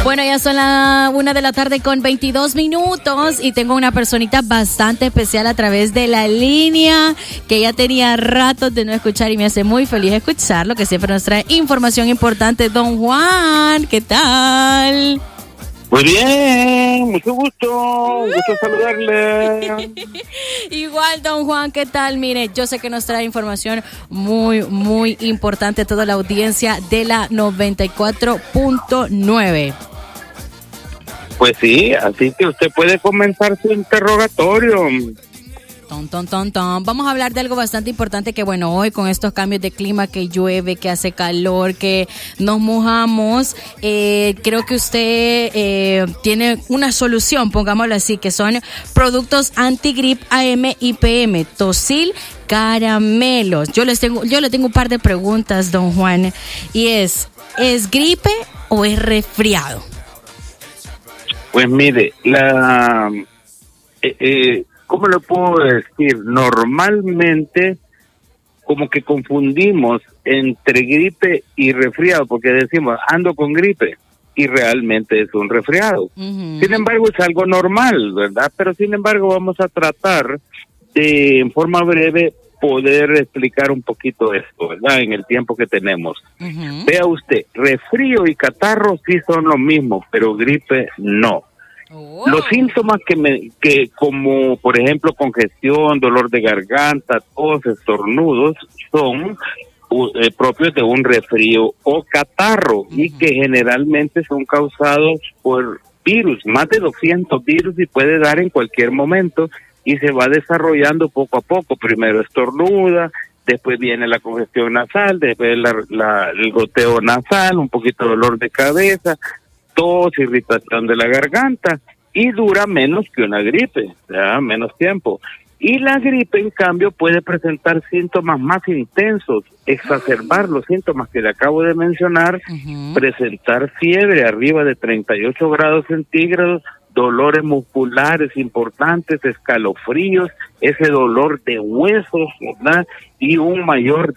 Bueno, ya son la 1:00 con 22 minutos y tengo una personita bastante especial a través de la línea que ya tenía ratos de no escuchar y me hace muy feliz escucharlo, que siempre nos trae información importante. Don Juan, ¿qué tal? Muy bien, mucho gusto saludarle. Igual, don Juan, ¿qué tal? Mire, yo sé que nos trae información muy, muy importante a toda la audiencia de la 94.9. Pues sí, así que usted puede comenzar su interrogatorio. Vamos a hablar de algo bastante importante que, bueno, hoy con estos cambios de clima, que llueve, que hace calor, que nos mojamos, creo que usted tiene una solución, pongámoslo así, que son productos antigrip AM y PM, Tosil, caramelos. Yo le tengo un par de preguntas, don Juan, y ¿es gripe o es resfriado? Pues mire, ¿cómo lo puedo decir? Normalmente como que confundimos entre gripe y resfriado, porque decimos, ando con gripe, y realmente es un resfriado. Uh-huh. Sin embargo, es algo normal, ¿verdad? Pero sin embargo, vamos a tratar de, en forma breve, poder explicar un poquito esto, ¿verdad? En el tiempo que tenemos. Uh-huh. Vea usted, resfrío y catarro sí son lo mismo, pero gripe no. Oh. Los síntomas que como por ejemplo congestión, dolor de garganta, tos, estornudos son propios de un resfrío o catarro. Uh-huh. Y que generalmente son causados por virus, más de 200 virus, y puede dar en cualquier momento y se va desarrollando poco a poco. Primero estornuda, después viene la congestión nasal, después el goteo nasal, un poquito de dolor de cabeza, tos, irritación de la garganta, y dura menos que una gripe, ¿ya? Menos tiempo. Y la gripe, en cambio, puede presentar síntomas más intensos, exacerbar los síntomas que le acabo de mencionar, uh-huh. Presentar fiebre arriba de 38 grados centígrados, dolores musculares importantes, escalofríos, ese dolor de huesos, ¿verdad? Y un mayor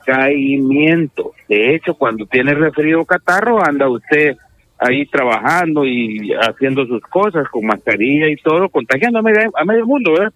decaimiento. De hecho, cuando tiene resfrío o catarro, anda usted ahí trabajando y haciendo sus cosas con mascarilla y todo, contagiando a medio mundo, ¿verdad?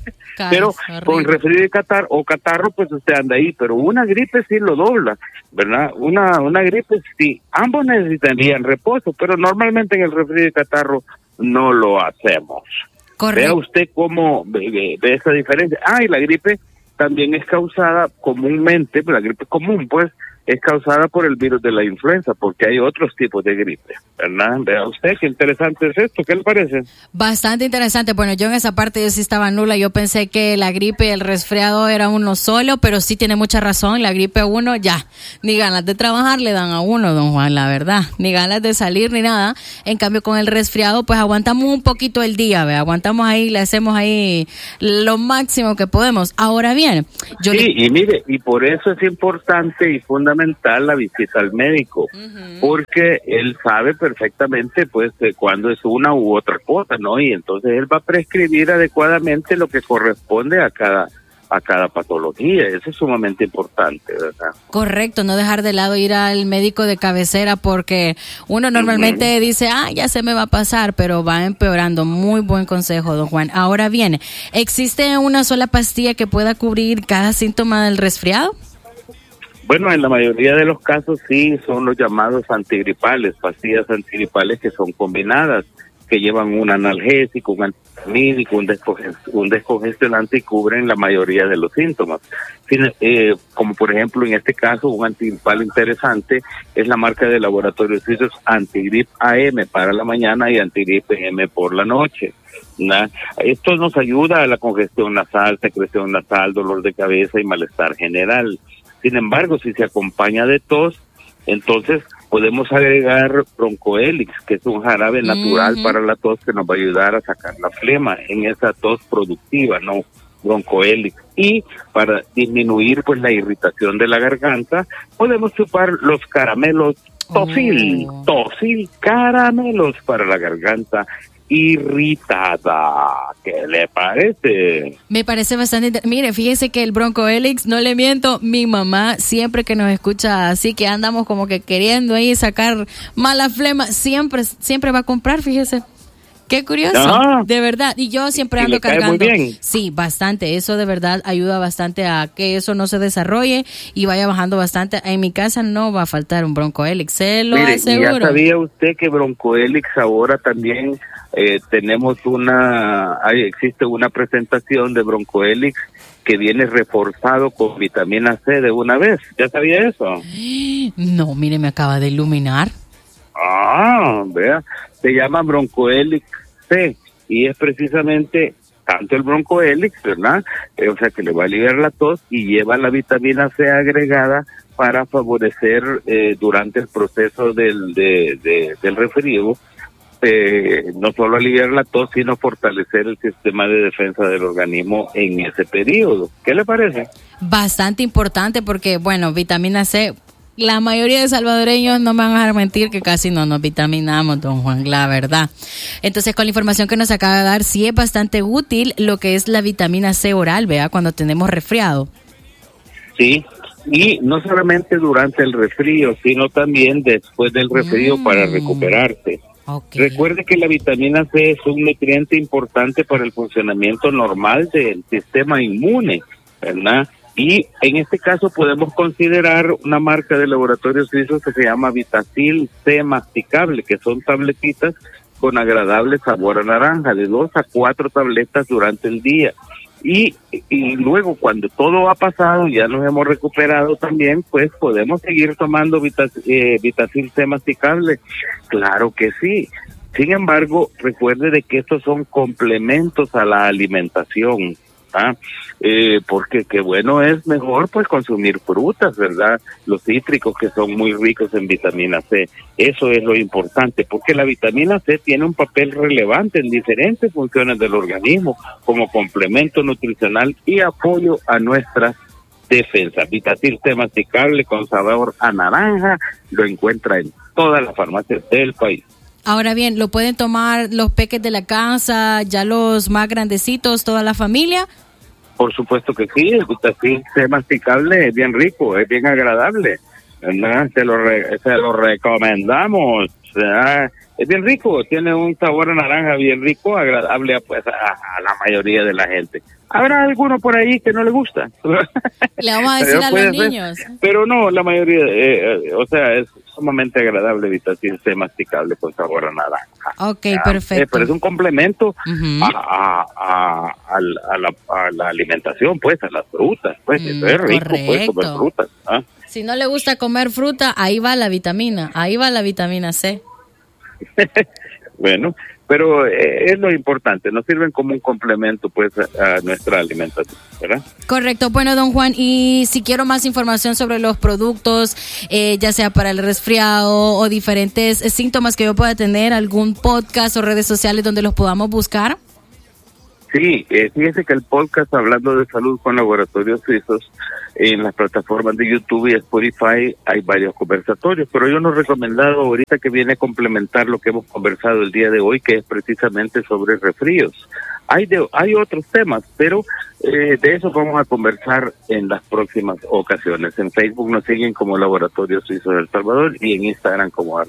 Pero con resfrío y catarro, pues usted anda ahí, pero una gripe sí lo dobla, ¿verdad? Una gripe sí, ambos necesitarían reposo, pero normalmente en el resfrío y catarro no lo hacemos. Correcto. Vea usted cómo ve esa diferencia. Y la gripe también es causada comúnmente, la gripe común, pues, es causada por el virus de la influenza, porque hay otros tipos de gripe, ¿verdad? Vea usted qué interesante es esto, ¿qué le parece? Bastante interesante. Bueno, yo en esa parte yo sí estaba nula, yo pensé que la gripe y el resfriado era uno solo, pero sí tiene mucha razón, la gripe uno ya, ni ganas de trabajar le dan a uno, don Juan, la verdad, ni ganas de salir ni nada. En cambio con el resfriado, pues aguantamos un poquito el día, ¿ve? Aguantamos ahí, le hacemos ahí lo máximo que podemos. Ahora bien, y mire, y por eso es importante y fundamental la visita al médico, uh-huh. Porque él sabe perfectamente pues cuándo es una u otra cosa, ¿no? Y entonces él va a prescribir adecuadamente lo que corresponde a cada patología. Eso es sumamente importante, ¿verdad? Correcto, no dejar de lado ir al médico de cabecera, porque uno normalmente uh-huh. dice, ya se me va a pasar, pero va empeorando. Muy buen consejo, don Juan. Ahora bien, ¿existe una sola pastilla que pueda cubrir cada síntoma del resfriado? Bueno, en la mayoría de los casos sí, son los llamados antigripales, pastillas antigripales que son combinadas, que llevan un analgésico, un antihistamínico, un descongestionante y cubren la mayoría de los síntomas. Como por ejemplo en este caso, un antigripal interesante es la marca de laboratorios suizos Antigrip AM para la mañana y Antigrip PM por la noche. ¿Nah? Esto nos ayuda a la congestión nasal, secreción nasal, dolor de cabeza y malestar general. Sin embargo, si se acompaña de tos, entonces podemos agregar Broncohelix, que es un jarabe natural uh-huh. para la tos que nos va a ayudar a sacar la flema en esa tos productiva, ¿no? Broncohelix. Y para disminuir pues la irritación de la garganta, podemos chupar los caramelos Tosil, Tosil, caramelos para la garganta. irritada. ¿Qué le parece? Me parece bastante mire, fíjese que el Broncoelix, no le miento, mi mamá siempre que nos escucha así que andamos como que queriendo ahí sacar mala flema, siempre va a comprar, fíjese. Qué curioso, de verdad. Y yo siempre ando cargando. Muy bien. Sí, bastante. Eso de verdad ayuda bastante a que eso no se desarrolle y vaya bajando bastante. En mi casa no va a faltar un Broncoelix, se lo aseguro. ¿Ya sabía usted que Broncoelix ahora también tenemos existe una presentación de Broncoelix que viene reforzado con vitamina C de una vez? ¿Ya sabía eso? No, mire, me acaba de iluminar. Vea, se llama Broncoelix C y es precisamente tanto el Broncoelix, ¿verdad? O sea que le va a aliviar la tos y lleva la vitamina C agregada para favorecer durante el proceso del resfrío, no solo aliviar la tos, sino fortalecer el sistema de defensa del organismo en ese periodo. ¿Qué le parece? Bastante importante porque, bueno, vitamina C, la mayoría de salvadoreños no me van a dejar mentir que casi no nos vitaminamos, don Juan, la verdad. Entonces, con la información que nos acaba de dar, sí es bastante útil lo que es la vitamina C oral, ¿vea? Cuando tenemos resfriado. Sí, y no solamente durante el resfrío, sino también después del resfrío para recuperarse. Okay. Recuerde que la vitamina C es un nutriente importante para el funcionamiento normal del sistema inmune, ¿verdad? Y en este caso podemos considerar una marca de laboratorios suizos que se llama Vitacil C masticable, que son tabletitas con agradable sabor a naranja, de 2 a 4 tabletas durante el día. Y luego cuando todo ha pasado, ya nos hemos recuperado también, pues podemos seguir tomando Vitacil C masticable. Claro que sí. Sin embargo, recuerde de que estos son complementos a la alimentación. Porque qué bueno es mejor pues consumir frutas, ¿verdad? Los cítricos que son muy ricos en vitamina C, eso es lo importante, porque la vitamina C tiene un papel relevante en diferentes funciones del organismo, como complemento nutricional y apoyo a nuestras defensas. Vitacil C masticable con sabor a naranja, lo encuentra en todas las farmacias del país. Ahora bien, ¿lo pueden tomar los peques de la casa, ya los más grandecitos, toda la familia? Por supuesto que sí, el Vitacil C masticable es bien rico, es bien agradable, ¿verdad? Se lo recomendamos, ¿verdad? Es bien rico, tiene un sabor a naranja bien rico, agradable pues a la mayoría de la gente. Habrá alguno por ahí que no le gusta. Le vamos a decir a los niños. Pero no, la mayoría, es sumamente agradable Vitacil C masticable con sabor a naranja. Okay, perfecto. Pero es un complemento a la alimentación, pues, a las frutas, pues, eso es rico, pues, comer frutas. Si no le gusta comer fruta, ahí va la vitamina C. Bueno, pero es lo importante, nos sirven como un complemento pues a nuestra alimentación, ¿verdad? Correcto. Bueno, don Juan, y si quiero más información sobre los productos, ya sea para el resfriado o diferentes síntomas que yo pueda tener, algún podcast o redes sociales donde los podamos buscar. Sí, fíjese que el podcast Hablando de Salud con Laboratorios Suizos, en las plataformas de YouTube y Spotify hay varios conversatorios, pero yo no he recomendado ahorita que viene a complementar lo que hemos conversado el día de hoy, que es precisamente sobre resfríos. Hay otros temas, pero de eso vamos a conversar en las próximas ocasiones. En Facebook nos siguen como Laboratorios Suizos de El Salvador y en Instagram como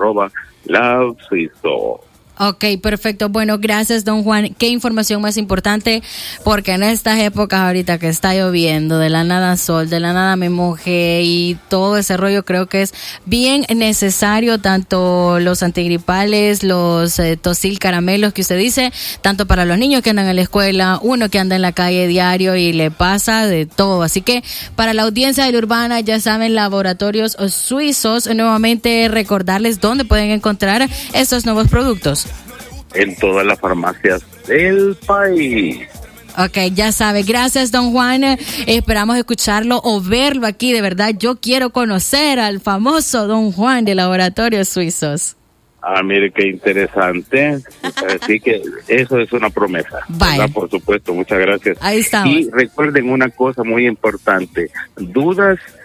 @LabSuizo. Ok, perfecto. Bueno, gracias, don Juan. Qué información más importante, porque en estas épocas ahorita que está lloviendo, de la nada sol, de la nada me mojé y todo ese rollo, creo que es bien necesario, tanto los antigripales, los Tosil caramelos que usted dice, tanto para los niños que andan en la escuela, uno que anda en la calle diario y le pasa de todo. Así que para la audiencia de la Urbana, ya saben, Laboratorios Suizos, nuevamente recordarles dónde pueden encontrar estos nuevos productos. En todas las farmacias del país. Ok, ya sabe. Gracias, don Juan. Esperamos escucharlo o verlo aquí. De verdad, yo quiero conocer al famoso don Juan de Laboratorios Suizos. Mire qué interesante. Así que eso es una promesa. ¿Verdad? Por supuesto, muchas gracias. Ahí estamos. Y recuerden una cosa muy importante. Dudas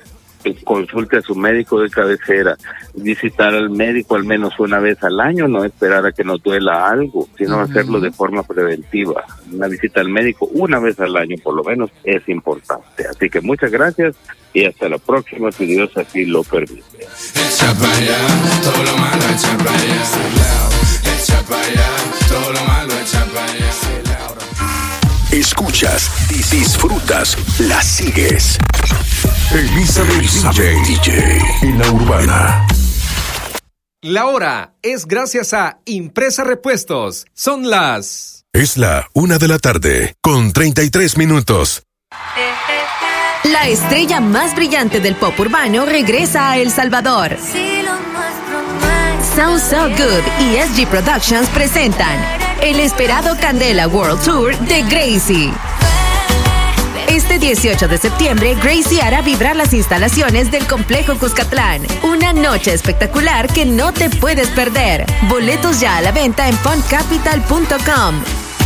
consulte a su médico de cabecera, visitar al médico al menos una vez al año, no esperar a que nos duela algo, sino hacerlo de forma preventiva. Una visita al médico una vez al año por lo menos es importante. Así que muchas gracias y hasta la próxima, si Dios así lo permite. Echa para allá, todo lo malo echa para allá. Echa para allá, todo lo malo echa para allá. Escuchas, disfrutas, la sigues. Elizabeth DJ en La Urbana. La hora es gracias a Impresa Repuestos. Son las... Es la 1:00 con 33 minutos. La estrella más brillante del pop urbano regresa a El Salvador. Sound So Good y SG Productions presentan el esperado Candela World Tour de Gracie. Este 18 de septiembre, Gracie hará vibrar las instalaciones del Complejo Cuscatlán. Una noche espectacular que no te puedes perder. Boletos ya a la venta en funcapital.com.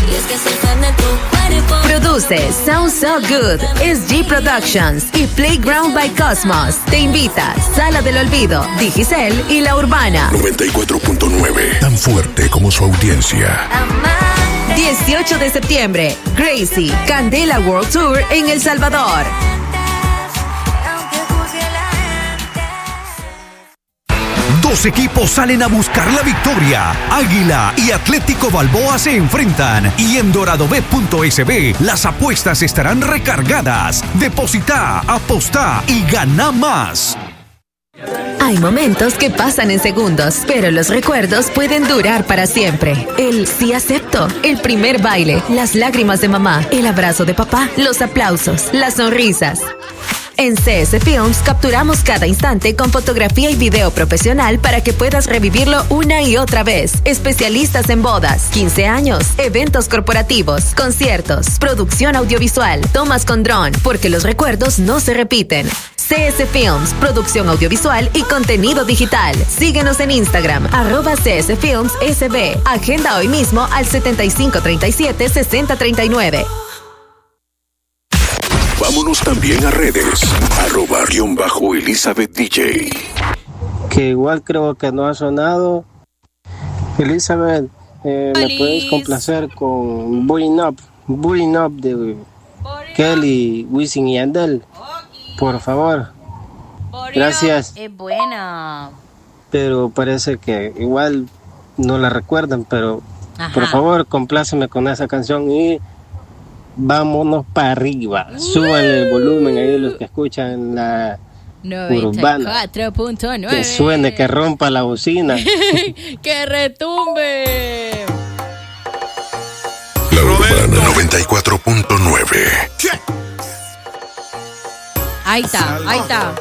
Produce Sound So Good, SG Productions y Playground by Cosmos. Te invita Sala del Olvido, Digicel y La Urbana. 94.9, tan fuerte como su audiencia. 18 de septiembre, Gracie, Candela World Tour en El Salvador. Dos equipos salen a buscar la victoria. Águila y Atlético Balboa se enfrentan. Y en doradobet.sb las apuestas estarán recargadas. Deposita, apostá y gana más. Hay momentos que pasan en segundos, pero los recuerdos pueden durar para siempre. El sí acepto, el primer baile, las lágrimas de mamá, el abrazo de papá, los aplausos, las sonrisas. En CS Films capturamos cada instante con fotografía y video profesional para que puedas revivirlo una y otra vez. Especialistas en bodas, 15 años, eventos corporativos, conciertos, producción audiovisual, tomas con dron, porque los recuerdos no se repiten. CS Films, producción audiovisual y contenido digital. Síguenos en Instagram, @CS Films SB. Agenda hoy mismo al 7537-6039. Vámonos también a redes, @Elizabeth DJ. Que igual creo que no ha sonado. Elizabeth, ¿me puedes complacer con Bullying Up de Kelly, Wisin y Yandel? Por favor. Gracias. Es buena. Pero parece que igual no la recuerdan, pero por favor, compláceme con esa canción y vámonos para arriba. Súbanle el volumen ahí los que escuchan la 94.9. Que suene, que rompa la bocina. Que retumbe. La Urbana 94.9. Ahí está.